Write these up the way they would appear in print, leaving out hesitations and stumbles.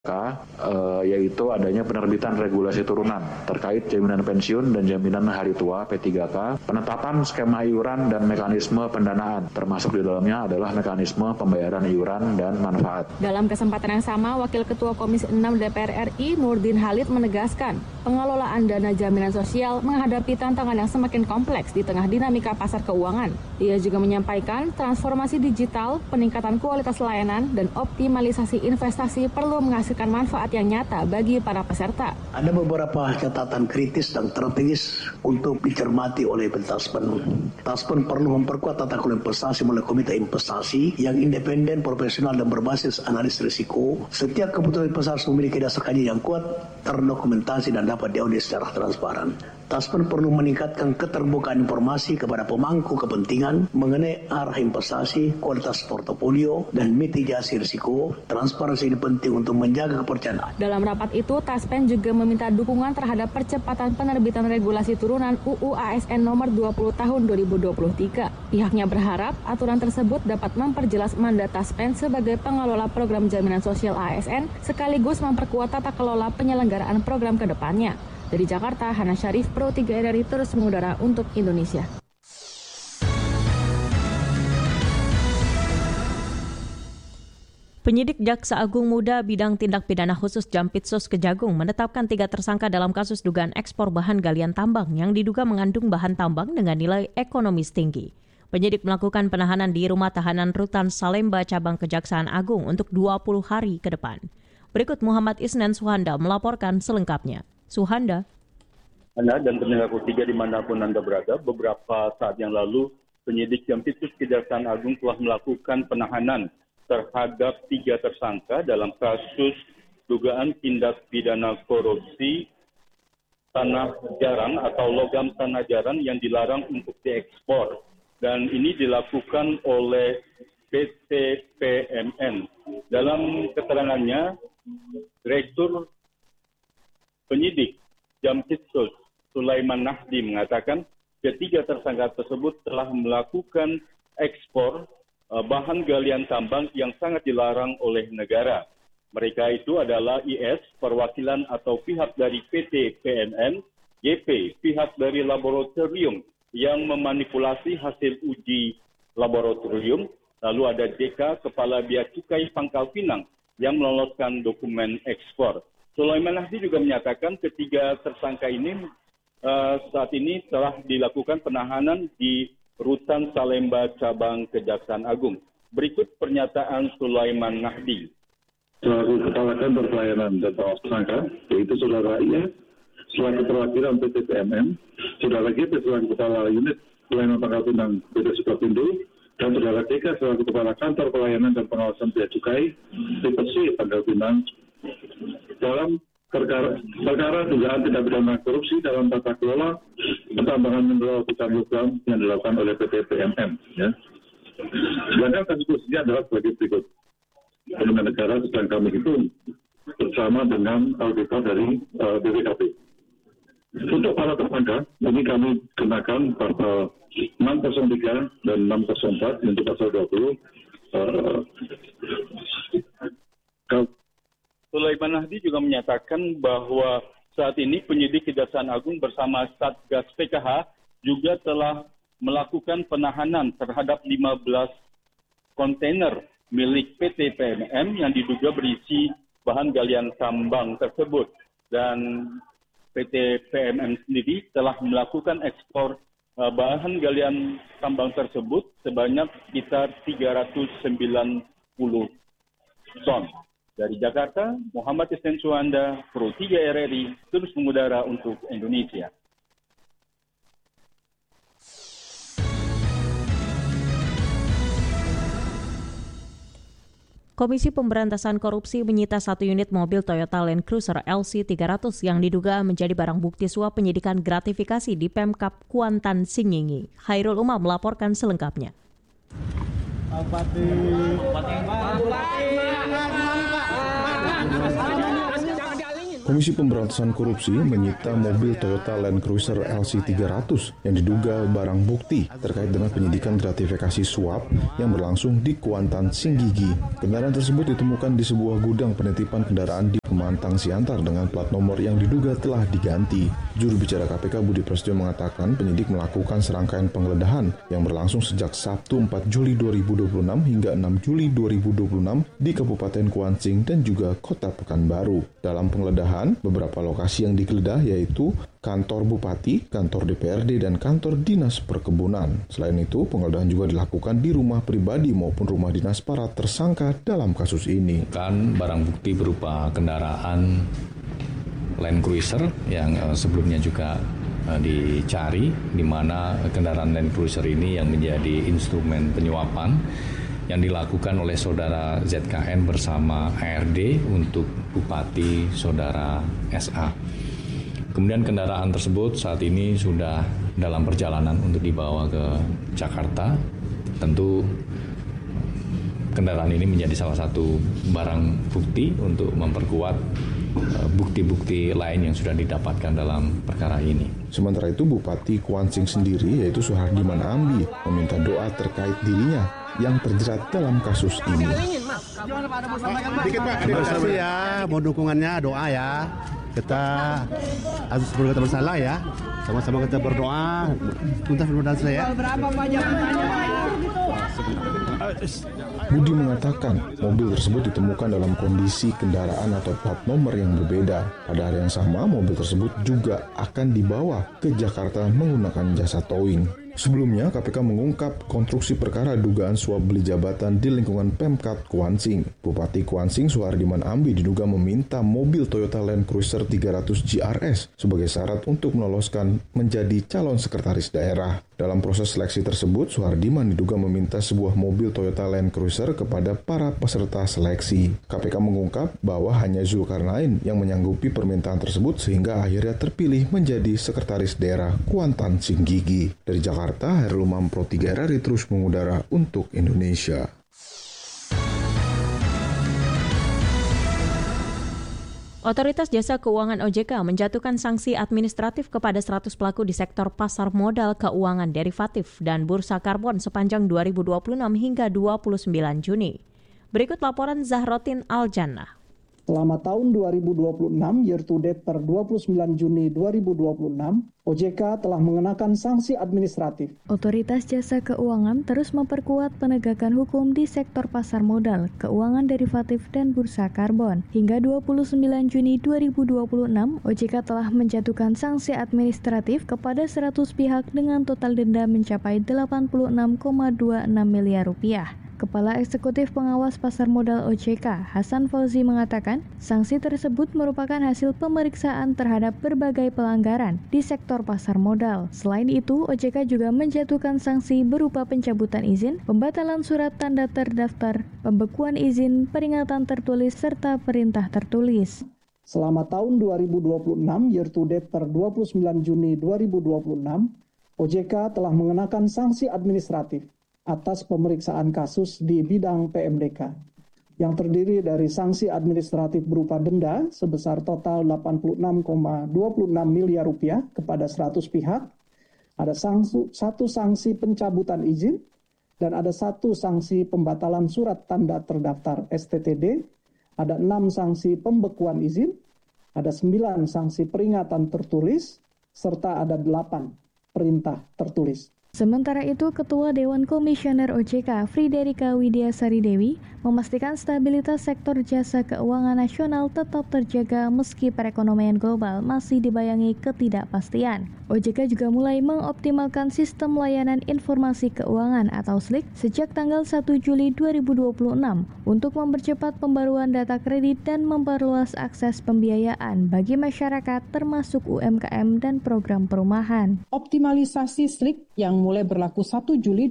yaitu adanya penerbitan regulasi turunan terkait jaminan pensiun dan jaminan hari tua P3K, penetapan skema iuran dan mekanisme pendanaan, termasuk di dalamnya adalah mekanisme pembayaran iuran dan manfaat. Dalam kesempatan yang sama, Wakil Ketua Komisi 6 DPR RI Nurdin Halid menegaskan, pengelolaan dana jaminan sosial menghadapi tantangan yang semakin kompleks di tengah dinamika pasar keuangan. Ia juga menyampaikan transformasi digital, peningkatan kualitas layanan, dan optimalisasi investasi perlu menghasilkan manfaat yang nyata bagi para peserta. Ada beberapa catatan kritis dan strategis untuk dicermati oleh Taspen. Taspen perlu memperkuat tata kelola investasi melalui komite investasi yang independen, profesional, dan berbasis analisis risiko. Setiap keputusan investasi memiliki dasar kajian yang kuat, terdokumentasi, dan dapat diaudit secara transparan. Taspen perlu meningkatkan keterbukaan informasi kepada pemangku kepentingan mengenai arah investasi, kualitas portofolio, dan mitigasi risiko. Transparansi ini penting untuk menjaga kepercayaan. Dalam rapat itu, Taspen juga meminta dukungan terhadap percepatan penerbitan regulasi turunan UU ASN nomor 20 tahun 2023. Pihaknya berharap aturan tersebut dapat memperjelas mandat Taspen sebagai pengelola program jaminan sosial ASN sekaligus memperkuat tata kelola penyelenggaraan program ke depannya. Dari Jakarta, Hana Syarif, Pro 3 RRI terus mengudara untuk Indonesia. Penyidik Jaksa Agung Muda Bidang Tindak Pidana Khusus Jampitsus Kejagung menetapkan 3 tersangka dalam kasus dugaan ekspor bahan galian tambang yang diduga mengandung bahan tambang dengan nilai ekonomis tinggi. Penyidik melakukan penahanan di Rumah Tahanan Rutan Salemba Cabang Kejaksaan Agung untuk 20 hari ke depan. Berikut Muhammad Isnan Suhanda melaporkan selengkapnya. Suhanda. Anda dan pendengar Pro 3 dimanapun Anda berada, beberapa saat yang lalu penyidik Jampitsus Kejaksaan Agung telah melakukan penahanan terhadap 3 tersangka dalam kasus dugaan tindak pidana korupsi tanah jarang atau logam tanah jarang yang dilarang untuk diekspor. Dan ini dilakukan oleh PT PMN. Dalam keterangannya, Direktur Penyidik Jampitsus Sulaiman Nahdi mengatakan ketiga tersangka tersebut telah melakukan ekspor bahan galian tambang yang sangat dilarang oleh negara. Mereka itu adalah IS, perwakilan atau pihak dari PT PMN, YP, pihak dari laboratorium yang memanipulasi hasil uji laboratorium, lalu ada JK, Kepala Bea Cukai Pangkal Pinang, yang meloloskan dokumen ekspor. Sulaiman Nahdi juga menyatakan ketiga tersangka ini saat ini telah dilakukan penahanan di Rutan Salemba Cabang Kejaksaan Agung. Berikut pernyataan Sulaiman Nahdi. Selaku Kepala Kantor Pelayanan dan Pengawas Tersangka, yaitu Saudara Iya, selaku perwakilan PT PMN, Saudara GP selaku Kepala Unit Pelayanan Pangkal Pinang PT Sukapindo, dan Saudara DK selaku Kepala Kantor Pelayanan dan Pengawasan Bea Cukai Tipe C Pangkal Pinang dalam perkara dugaan tindak pidana korupsi dalam tata kelola pertambangan mineral hutan logam yang dilakukan oleh PT PMN. Ya. Sedangkan kasus khususnya adalah sebagai berikut. Pemerintah negara sedang kami hitung bersama dengan auditor dari BPKP. Untuk para tersangka, ini kami kenakan pasal 603 dan 604 untuk pasal 20. Sulaiman Nahdi juga menyatakan bahwa saat ini penyidik Kejaksaan Agung bersama Satgas PKH juga telah melakukan penahanan terhadap 15 kontainer milik PT PMM yang diduga berisi bahan galian tambang tersebut. Dan PT PMM sendiri telah melakukan ekspor bahan galian tambang tersebut sebanyak sekitar 390 ton. Dari Jakarta, Muhammad Isnan Suhanda, Pro 3 RRI, terus mengudara untuk Indonesia. Komisi Pemberantasan Korupsi menyita 1 unit mobil Toyota Land Cruiser LC300 yang diduga menjadi barang bukti suap penyidikan gratifikasi di Pemkab Kuantan Singingi. Hairul Umam melaporkan selengkapnya. Komisi Pemberantasan Korupsi menyita mobil Toyota Land Cruiser LC300 yang diduga barang bukti terkait dengan penyidikan gratifikasi suap yang berlangsung di Kuantan, Singgigi. Kendaraan tersebut ditemukan di sebuah gudang penitipan kendaraan di Pemantang Siantar dengan plat nomor yang diduga telah diganti. Juru bicara KPK Budi Prasetyo mengatakan penyidik melakukan serangkaian penggeledahan yang berlangsung sejak Sabtu 4 Juli 2026 hingga 6 Juli 2026 di Kabupaten Kuansing dan juga Kota Pekanbaru. Dalam penggeledahan, beberapa lokasi yang digeledah yaitu kantor Bupati, kantor DPRD, dan kantor Dinas Perkebunan. Selain itu, penggeledahan juga dilakukan di rumah pribadi maupun rumah dinas para tersangka dalam kasus ini. Barang bukti berupa kendaraan Land Cruiser yang sebelumnya juga dicari, di mana kendaraan Land Cruiser ini yang menjadi instrumen penyuapan yang dilakukan oleh saudara ZKN bersama ARD untuk Bupati saudara SA. Kemudian kendaraan tersebut saat ini sudah dalam perjalanan untuk dibawa ke Jakarta. Tentu kendaraan ini menjadi salah satu barang bukti untuk memperkuat bukti-bukti lain yang sudah didapatkan dalam perkara ini. Sementara itu, Bupati Kuansing sendiri, yaitu Suhardiman Ambi, meminta doa terkait dirinya yang terjerat dalam kasus ini. Terima kasih ya, mohon dukungannya, doa ya. Kita harus berkata bersalah ya. Sama-sama kita berdoa. Tuntas mudah-mudahan saya. Budi mengatakan mobil tersebut ditemukan dalam kondisi kendaraan atau plat nomor yang berbeda. Pada hari yang sama, mobil tersebut juga akan dibawa ke Jakarta menggunakan jasa towing. Sebelumnya, KPK mengungkap konstruksi perkara dugaan suap beli jabatan di lingkungan Pemkat Kuansing. Bupati Kuansing Suhardiman Ambi diduga meminta mobil Toyota Land Cruiser 300 GRS sebagai syarat untuk meloloskan menjadi calon sekretaris daerah. Dalam proses seleksi tersebut, Suhardiman diduga meminta sebuah mobil Toyota Land Cruiser kepada para peserta seleksi. KPK mengungkap bahwa hanya Zulkarnain yang menyanggupi permintaan tersebut sehingga akhirnya terpilih menjadi sekretaris daerah Kuantan Singgigi. Dari Jakarta, Hairul Mampro 3 RRI terus mengudara untuk Indonesia. Otoritas Jasa Keuangan OJK menjatuhkan sanksi administratif kepada 100 pelaku di sektor pasar modal keuangan derivatif dan bursa karbon sepanjang 2026 hingga 29 Juni. Berikut laporan Zahrotin Aljannah. Selama tahun 2026, year to date per 29 Juni 2026, OJK telah mengenakan sanksi administratif. Otoritas Jasa Keuangan terus memperkuat penegakan hukum di sektor pasar modal, keuangan derivatif, dan bursa karbon. Hingga 29 Juni 2026, OJK telah menjatuhkan sanksi administratif kepada 100 pihak dengan total denda mencapai 86,26 miliar rupiah. Kepala Eksekutif Pengawas Pasar Modal OJK, Hasan Fauzi mengatakan, sanksi tersebut merupakan hasil pemeriksaan terhadap berbagai pelanggaran di sektor pasar modal. Selain itu, OJK juga menjatuhkan sanksi berupa pencabutan izin, pembatalan surat tanda terdaftar, pembekuan izin, peringatan tertulis, serta perintah tertulis. Selama tahun 2026, year to date per 29 Juni 2026, OJK telah mengenakan sanksi administratif atas pemeriksaan kasus di bidang PMDK yang terdiri dari sanksi administratif berupa denda sebesar total 86,26 miliar rupiah kepada 100 pihak, ada satu sanksi pencabutan izin, dan ada satu sanksi pembatalan surat tanda terdaftar STTD, ada 6 sanksi pembekuan izin, ada 9 sanksi peringatan tertulis, serta ada 8 perintah tertulis. Sementara itu, Ketua Dewan Komisioner OJK Friderika Widiasari Dewi memastikan stabilitas sektor jasa keuangan nasional tetap terjaga meski perekonomian global masih dibayangi ketidakpastian. OJK juga mulai mengoptimalkan sistem layanan informasi keuangan atau SLIK sejak tanggal 1 Juli 2026 untuk mempercepat pembaruan data kredit dan memperluas akses pembiayaan bagi masyarakat termasuk UMKM dan program perumahan. Optimalisasi SLIK yang mulai berlaku 1 Juli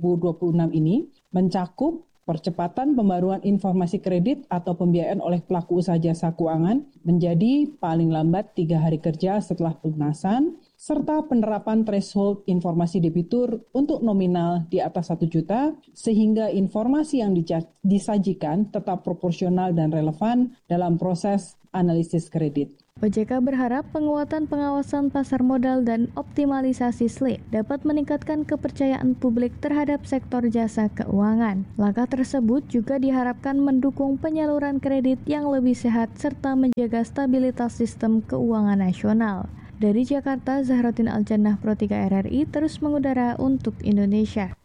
2026 ini mencakup percepatan pembaruan informasi kredit atau pembiayaan oleh pelaku usaha jasa keuangan menjadi paling lambat 3 hari kerja setelah pelunasan, serta penerapan threshold informasi debitur untuk nominal di atas 1 juta, sehingga informasi yang disajikan tetap proporsional dan relevan dalam proses analisis kredit. OJK berharap penguatan pengawasan pasar modal dan optimalisasi SLIK dapat meningkatkan kepercayaan publik terhadap sektor jasa keuangan. Langkah tersebut juga diharapkan mendukung penyaluran kredit yang lebih sehat serta menjaga stabilitas sistem keuangan nasional. Dari Jakarta, Zahrotin Aljannah, Pro 3 RRI, terus mengudara untuk Indonesia.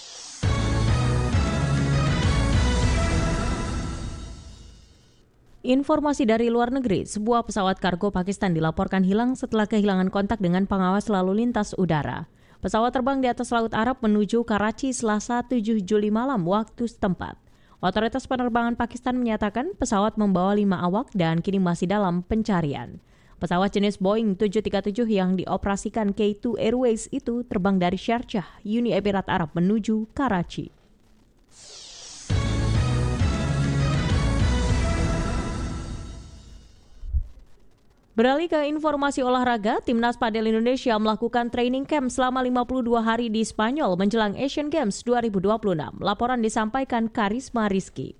Informasi dari luar negeri, sebuah pesawat kargo Pakistan dilaporkan hilang setelah kehilangan kontak dengan pengawas lalu lintas udara. Pesawat terbang di atas Laut Arab menuju Karachi Selasa 7 Juli malam waktu setempat. Otoritas penerbangan Pakistan menyatakan pesawat membawa 5 awak dan kini masih dalam pencarian. Pesawat jenis Boeing 737 yang dioperasikan K2 Airways itu terbang dari Sharjah, Uni Emirat Arab menuju Karachi. Beralih ke informasi olahraga, Timnas Padel Indonesia melakukan training camp selama 52 hari di Spanyol menjelang Asian Games 2026. Laporan disampaikan Karisma Rizky.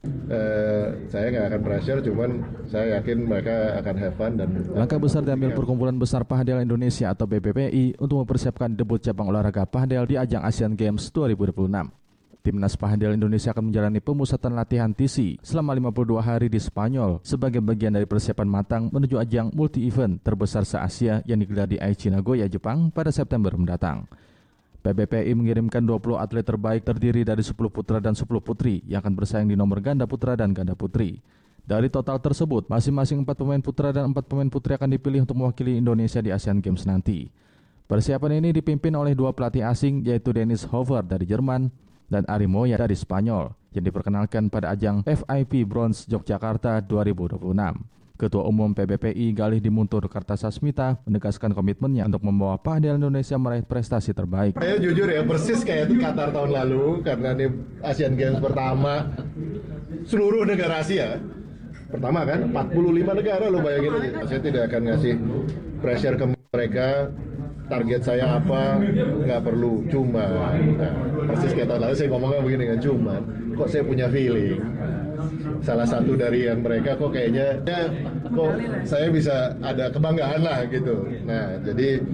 Saya nggak akan pressure, cuman saya yakin mereka akan have fun. Dan langkah besar diambil Perkumpulan Besar Padel Indonesia atau PBPI untuk mempersiapkan debut cabang olahraga padel di ajang Asian Games 2026. Timnas Padel Indonesia akan menjalani pemusatan latihan TC selama 52 hari di Spanyol sebagai bagian dari persiapan matang menuju ajang multi-event terbesar se-Asia yang digelar di Aichi, Nagoya, Jepang pada September mendatang. PBPI mengirimkan 20 atlet terbaik terdiri dari 10 putra dan 10 putri yang akan bersaing di nomor ganda putra dan ganda putri. Dari total tersebut, masing-masing 4 pemain putra dan 4 pemain putri akan dipilih untuk mewakili Indonesia di Asian Games nanti. Persiapan ini dipimpin oleh 2 pelatih asing yaitu Dennis Hover dari Jerman dan Ari Moya dari Spanyol yang diperkenalkan pada ajang FIP Bronze Yogyakarta 2026. Ketua Umum PBPI Galih Dimuntur Kartasasmita menegaskan komitmennya untuk membawa padel Indonesia meraih prestasi terbaik. Saya jujur ya, persis kayak Qatar tahun lalu karena ini Asian Games pertama seluruh negara Asia. Pertama kan, 45 negara lo bayangin aja. Saya tidak akan ngasih pressure ke mereka. Target saya apa, nggak perlu, cuma persis kayak tahun lalu saya ngomongnya begini kan, cuman kok saya punya feeling salah satu dari yang mereka kok kayaknya kok saya bisa ada kebanggaan lah gitu. Nah jadi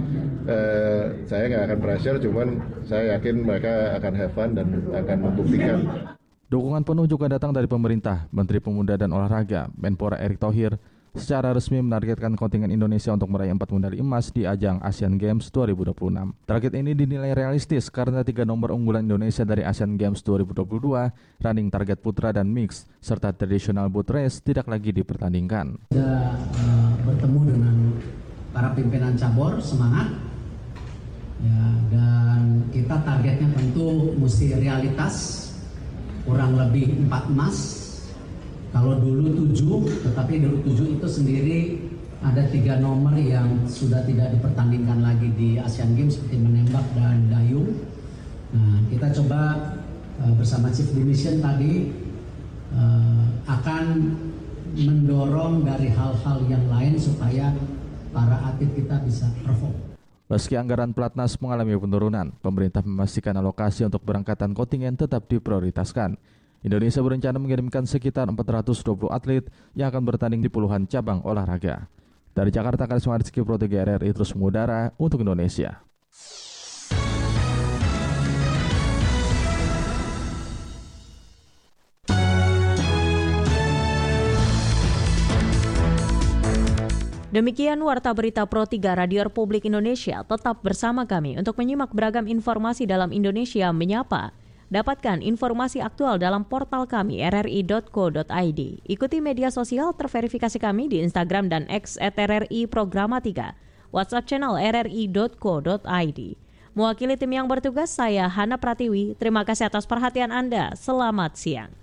saya nggak akan pressure, cuman saya yakin mereka akan have fun dan akan membuktikan. Dukungan penuh juga datang dari pemerintah. Menteri Pemuda dan Olahraga Menpora Erick Thohir secara resmi menargetkan kontingen Indonesia untuk meraih 4 medali emas di ajang Asian Games 2026. Target ini dinilai realistis karena 3 nomor unggulan Indonesia dari Asian Games 2022, running target putra dan mix, serta traditional boat race tidak lagi dipertandingkan. Sudah bertemu dengan para pimpinan cabur, semangat. Ya, dan kita targetnya tentu mesti realitas, kurang lebih 4 emas. Kalau dulu 7, tetapi dulu 7 itu sendiri ada 3 nomor yang sudah tidak dipertandingkan lagi di Asian Games seperti menembak dan dayung. Nah, kita coba bersama Chief Division tadi akan mendorong dari hal-hal yang lain supaya para atlet kita bisa perform. Meski anggaran Platnas mengalami penurunan, pemerintah memastikan alokasi untuk berangkatan kontingen tetap diprioritaskan. Indonesia berencana mengirimkan sekitar 420 atlet yang akan bertanding di puluhan cabang olahraga. Dari Jakarta, Karisma Rizky, Pro 3 RRI terus mengudara untuk Indonesia. Demikian Warta Berita Pro 3 Radio Republik Indonesia. Tetap bersama kami untuk menyimak beragam informasi dalam Indonesia Menyapa. Dapatkan informasi aktual dalam portal kami rri.co.id. Ikuti media sosial terverifikasi kami di Instagram dan X @RRI Programa 3. WhatsApp channel rri.co.id. Mewakili tim yang bertugas, saya Hana Pratiwi. Terima kasih atas perhatian Anda. Selamat siang.